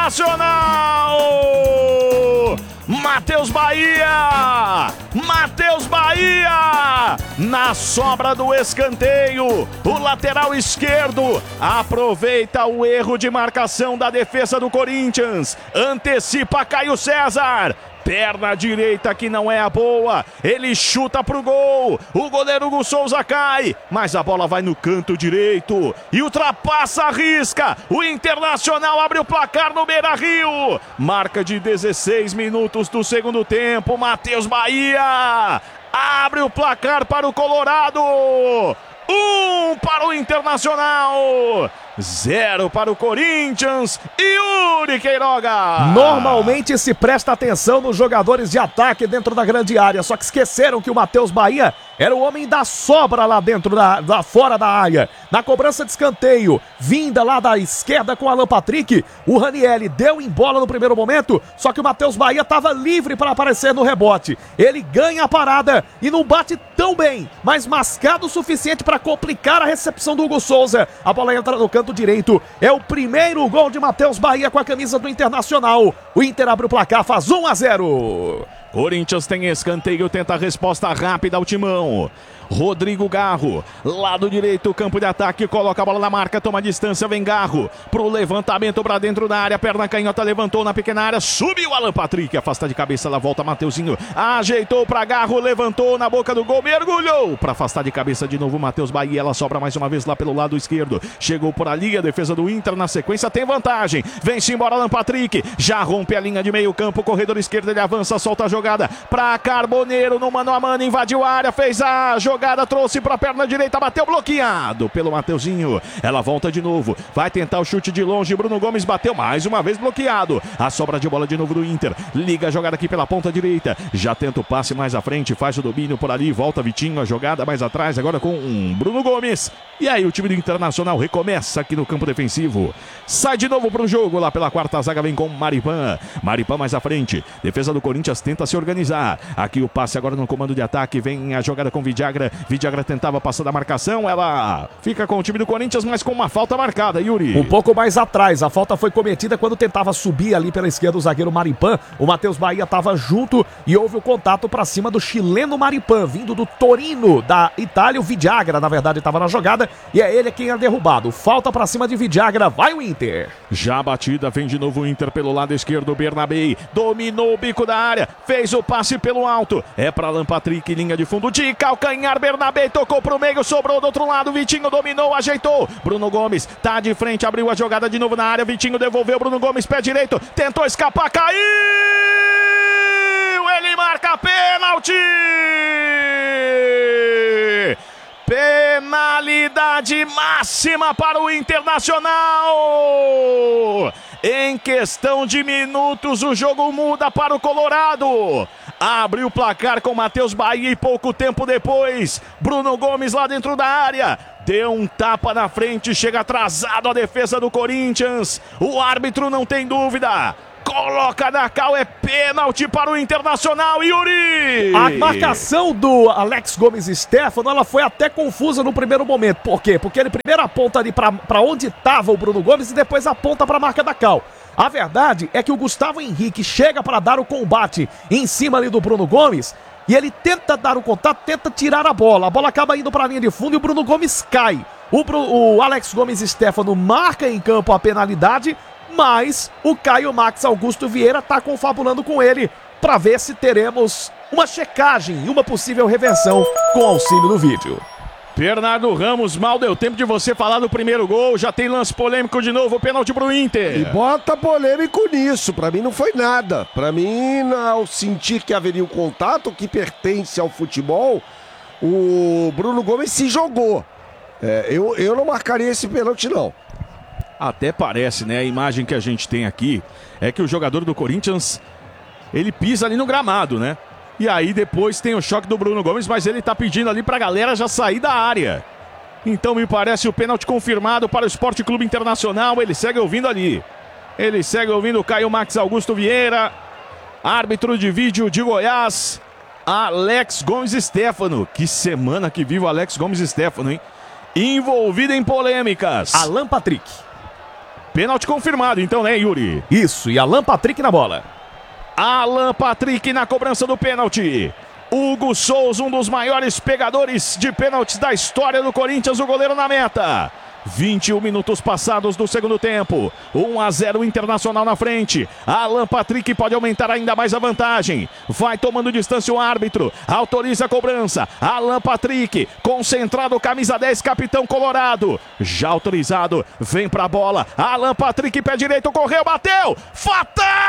Internacional! Matheus Bahia! Matheus Bahia! Na sobra do escanteio, o lateral esquerdo aproveita o erro de marcação da defesa do Corinthians, antecipa Caio César. Perna direita que não é a boa, ele chuta pro gol, o goleiro Hugo Souza cai, mas a bola vai no canto direito e ultrapassa a risca. O Internacional abre o placar no Beira-Rio, marca de 16 minutos do segundo tempo. Matheus Bahia abre o placar para o Colorado. 1 para o Internacional, 0 para o Corinthians. Yuri Queiroga. Normalmente se presta atenção nos jogadores de ataque dentro da grande área, só que esqueceram que o Matheus Bahia era o homem da sobra lá dentro, fora da área. Na cobrança de escanteio, vinda lá da esquerda com o Alan Patrick, o Ranieri deu em bola no primeiro momento, só que o Matheus Bahia estava livre para aparecer no rebote. Ele ganha a parada e não bate tão bem, mas mascado o suficiente para complicar a recepção do Hugo Souza. A bola entra no canto direito, é o primeiro gol de Matheus Bahia com a camisa do Internacional. O Inter abre o placar, faz 1-0. Corinthians tem escanteio, tenta a resposta rápida ao timão. Rodrigo Garro, lado direito, campo de ataque, coloca a bola na marca, toma distância, vem Garro pro levantamento pra dentro da área, perna canhota, levantou na pequena área, subiu Alan Patrick, afasta de cabeça, ela volta, Mateuzinho, ajeitou pra Garro, levantou na boca do gol, mergulhou pra afastar de cabeça de novo Matheus Bahia, ela sobra mais uma vez lá pelo lado esquerdo, chegou por ali, a defesa do Inter na sequência tem vantagem, vem-se embora Alan Patrick, já rompe a linha de meio campo, corredor esquerdo, ele avança, solta a jogada pra Carboneiro, no mano a mano, invadiu a área, fez a jogada, trouxe para a perna direita, bateu bloqueado pelo Mateuzinho, ela volta de novo, vai tentar o chute de longe, Bruno Gomes bateu mais uma vez bloqueado, a sobra de bola de novo do Inter, liga a jogada aqui pela ponta direita, já tenta o passe mais à frente, faz o domínio por ali, volta Vitinho, a jogada mais atrás, agora com Bruno Gomes, e aí o time do Internacional recomeça aqui no campo defensivo, sai de novo para o jogo, lá pela quarta zaga vem com Maripan mais à frente, defesa do Corinthians tenta se organizar, aqui o passe agora no comando de ataque, vem a jogada com Vidagra tentava passar da marcação, ela fica com o time do Corinthians, mas com uma falta marcada, Yuri. Um pouco mais atrás, a falta foi cometida quando tentava subir ali pela esquerda o zagueiro Maripan, o Matheus Bahia estava junto e houve o contato para cima do chileno Maripan, vindo do Torino, da Itália, o Vidagra, na verdade, estava na jogada e é ele quem é derrubado, falta para cima de Vidagra, vai o Inter. Já a batida, vem de novo o Inter pelo lado esquerdo, Bernabé, dominou o bico da área, fez o passe pelo alto, é para Alan Patrick, linha de fundo de calcanhar, Bernabé tocou pro meio, sobrou do outro lado, Vitinho dominou, ajeitou, Bruno Gomes tá de frente, abriu a jogada de novo na área, Vitinho devolveu, Bruno Gomes pé direito, tentou escapar, caiu, ele marca pênalti, penalidade máxima para o Internacional. Em questão de minutos o jogo muda para o Colorado. Abre o placar com Matheus Bahia e pouco tempo depois, Bruno Gomes lá dentro da área. Deu um tapa na frente, chega atrasado a defesa do Corinthians. O árbitro não tem dúvida. Coloca na cal, é pênalti para o Internacional, Yuri! A marcação do Alex Gomes Stefano, ela foi até confusa no primeiro momento. Por quê? Porque ele primeiro aponta ali para onde estava o Bruno Gomes e depois aponta para a marca da cal. A verdade é que o Gustavo Henrique chega para dar o combate em cima ali do Bruno Gomes e ele tenta dar o contato, tenta tirar a bola acaba indo para a linha de fundo e o Bruno Gomes cai. O Alex Gomes Stefano marca em campo a penalidade, mas o Caio Max Augusto Vieira está confabulando com ele para ver se teremos uma checagem e uma possível reversão com auxílio do vídeo. Bernardo Ramos, mal deu tempo de você falar do primeiro gol, já tem lance polêmico de novo, pênalti pro Inter. E bota polêmico nisso, pra mim não foi nada. Pra mim, ao sentir que haveria um contato que pertence ao futebol, o Bruno Gomes se jogou. Eu não marcaria esse pênalti não. Até parece, né? A imagem que a gente tem aqui é que o jogador do Corinthians, ele pisa ali no gramado, né? E aí depois tem o choque do Bruno Gomes, mas ele tá pedindo ali pra galera já sair da área. Então me parece o pênalti confirmado para o Sport Clube Internacional. Ele segue ouvindo ali. Ele segue ouvindo o Caio Max Augusto Vieira. Árbitro de vídeo de Goiás, Alex Gomes Stefano. Que semana que vive o Alex Gomes Stefano, hein? Envolvido em polêmicas. Alan Patrick. Pênalti confirmado então, né, Yuri? Isso, e Alan Patrick na bola. Alan Patrick na cobrança do pênalti. Hugo Souza, um dos maiores pegadores de pênaltis da história do Corinthians, o goleiro na meta. 21 minutos passados do segundo tempo. 1-0 Internacional na frente. Alan Patrick pode aumentar ainda mais a vantagem. Vai tomando distância o árbitro. Autoriza a cobrança. Alan Patrick, concentrado, camisa 10, capitão colorado. Já autorizado, vem pra bola. Alan Patrick, pé direito, correu, bateu. Fatal!